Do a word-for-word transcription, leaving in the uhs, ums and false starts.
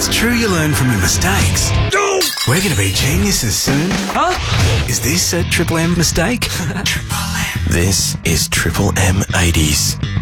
It's true you learn from your mistakes. We're going to be geniuses soon. Huh? Is this a Triple M mistake? Triple M. This is Triple M eighties.